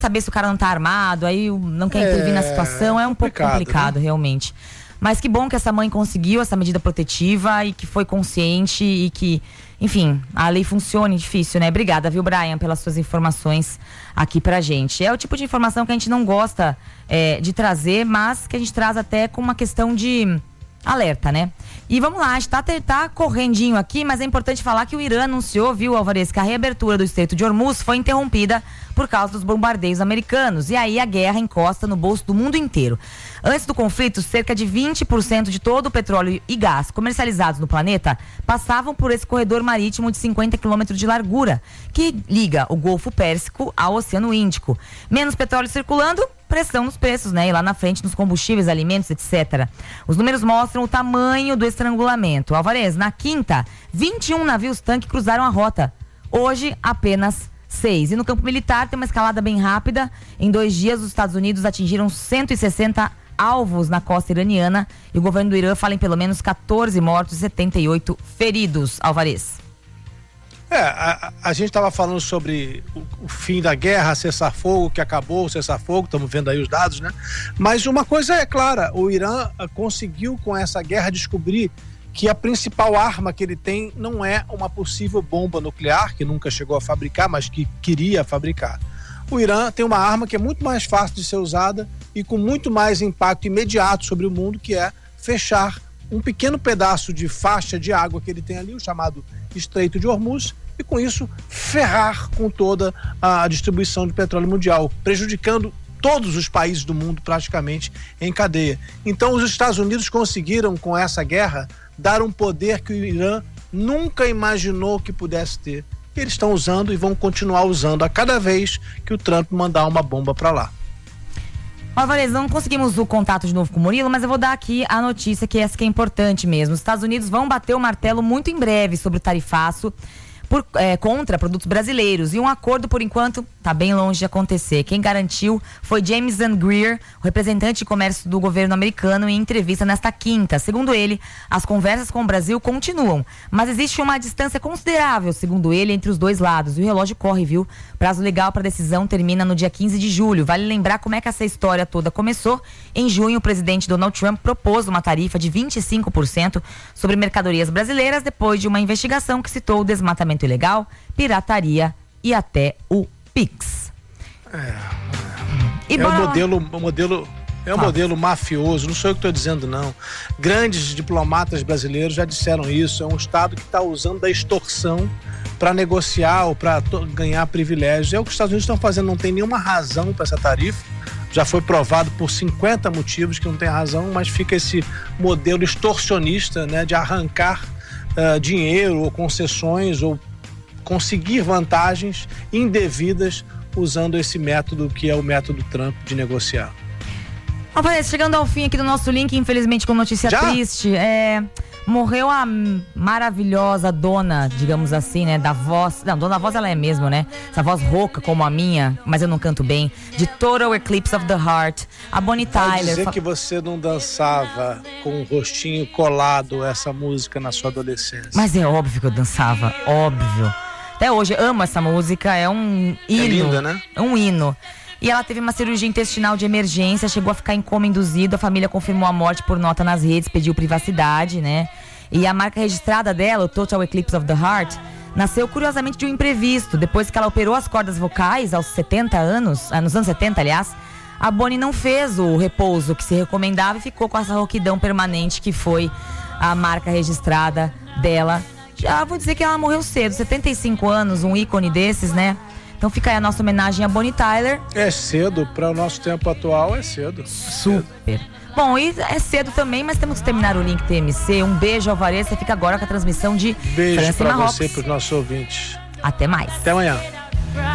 saber se o cara não tá armado, aí não quer intervir na situação, é um pouco complicado, né? Realmente. Mas que bom que essa mãe conseguiu essa medida protetiva e que foi consciente e que, enfim, a lei funcione. Difícil, né? Obrigada, viu, Brian, pelas suas informações aqui pra gente. É o tipo de informação que a gente não gosta de trazer, mas que a gente traz até com uma questão de alerta, né? E vamos lá, a gente tá correndinho aqui, mas é importante falar que o Irã anunciou, viu, Alvarez, que a reabertura do Estreito de Hormuz foi interrompida por causa dos bombardeios americanos. E aí a guerra encosta no bolso do mundo inteiro. Antes do conflito, cerca de 20% de todo o petróleo e gás comercializados no planeta passavam por esse corredor marítimo de 50 quilômetros de largura, que liga o Golfo Pérsico ao Oceano Índico. Menos petróleo circulando, pressão nos preços, né? E lá na frente nos combustíveis, alimentos, etc. Os números mostram o tamanho do estrangulamento. Alvarez, na quinta, 21 navios-tanque cruzaram a rota. Hoje, apenas 6. E no campo militar tem uma escalada bem rápida. Em 2 dias, os Estados Unidos atingiram 160 alvos na costa iraniana e o governo do Irã fala em pelo menos 14 mortos e 78 feridos. Alvarez. A gente estava falando sobre o fim da guerra, cessar-fogo, que acabou o cessar-fogo, estamos vendo aí os dados, né? Mas uma coisa é clara, o Irã conseguiu com essa guerra descobrir que a principal arma que ele tem não é uma possível bomba nuclear, que nunca chegou a fabricar, mas que queria fabricar. O Irã tem uma arma que é muito mais fácil de ser usada e com muito mais impacto imediato sobre o mundo, que é fechar um pequeno pedaço de faixa de água que ele tem ali, o chamado Estreito de Hormuz, e com isso ferrar com toda a distribuição de petróleo mundial, prejudicando todos os países do mundo praticamente em cadeia. Então os Estados Unidos conseguiram com essa guerra dar um poder que o Irã nunca imaginou que pudesse ter. Eles estão usando e vão continuar usando a cada vez que o Trump mandar uma bomba para lá. Alvarez, não conseguimos o contato de novo com o Murilo, mas eu vou dar aqui a notícia que essa que é importante mesmo. Os Estados Unidos vão bater o martelo muito em breve sobre o tarifaço contra produtos brasileiros. E um acordo, por enquanto, está bem longe de acontecer. Quem garantiu foi Jameson Greer, o representante de comércio do governo americano, em entrevista nesta quinta. Segundo ele, as conversas com o Brasil continuam, mas existe uma distância considerável, segundo ele, entre os dois lados. E o relógio corre, viu? Prazo legal para a decisão termina no dia 15 de julho. Vale lembrar como é que essa história toda começou. Em junho, o presidente Donald Trump propôs uma tarifa de 25% sobre mercadorias brasileiras, depois de uma investigação que citou o desmatamento ilegal, pirataria e até o Pix. É um modelo mafioso, não sou eu que estou dizendo, não. Grandes diplomatas brasileiros já disseram isso. É um Estado que está usando da extorsão para negociar ou para ganhar privilégios. É o que os Estados Unidos estão fazendo, não tem nenhuma razão para essa tarifa. Já foi provado por 50 motivos que não tem razão, mas fica esse modelo extorsionista, né, de arrancar dinheiro ou concessões ou conseguir vantagens indevidas usando esse método que é o método Trump de negociar. Alvarez, chegando ao fim aqui do nosso link, infelizmente com notícia triste, morreu a maravilhosa dona, digamos assim, né, da voz, não, dona voz ela é mesmo, né, essa voz rouca como a minha, mas eu não canto bem, de Total Eclipse of the Heart, a Bonnie Tyler. Pode dizer que você não dançava com o rostinho colado essa música na sua adolescência. Mas é óbvio que eu dançava, óbvio. Até hoje, amo essa música, é um hino. É linda, né? É um hino. E ela teve uma cirurgia intestinal de emergência, chegou a ficar em coma induzido, a família confirmou a morte por nota nas redes, pediu privacidade, né? E a marca registrada dela, o Total Eclipse of the Heart, nasceu curiosamente de um imprevisto. Depois que ela operou as cordas vocais aos 70 anos, nos anos 70, aliás, a Bonnie não fez o repouso que se recomendava e ficou com essa rouquidão permanente que foi a marca registrada dela. Já vou dizer que ela morreu cedo, 75 anos, um ícone desses, né? Então fica aí a nossa homenagem a Bonnie Tyler. É cedo, para o nosso tempo atual é cedo. Super. Bom, e é cedo também, mas temos que terminar o link TMC. Um beijo, Alvarez. Você fica agora com a transmissão de beijo França e Marrocos. Beijo para você e para os nossos ouvintes. Até mais. Até amanhã.